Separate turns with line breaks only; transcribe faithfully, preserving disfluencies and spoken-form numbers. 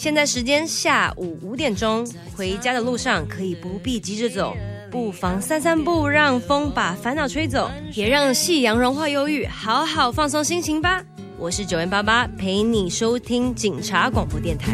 现在时间下午五点钟，回家的路上可以不必急着走，不妨散散步，让风把烦恼吹走，也让夕阳融化忧郁，好好放松心情吧。我是九 N 八八，陪你收听警察广播电台。